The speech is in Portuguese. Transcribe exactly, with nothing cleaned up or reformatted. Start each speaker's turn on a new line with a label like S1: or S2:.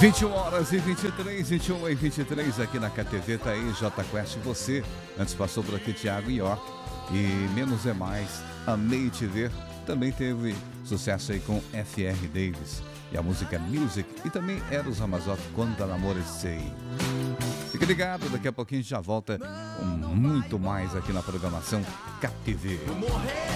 S1: vinte e uma horas e vinte e três, vinte e uma e vinte e três aqui na K T V, tá aí J Quest, você. Antes passou por aqui Thiago York e Menos é Mais, Amei Te Ver. Também teve sucesso aí com F R Davis e a música Music, e também Eros Ramazzotti, Quando Namoro Sei. Fique ligado, daqui a pouquinho a gente já volta com muito mais aqui na programação K T V.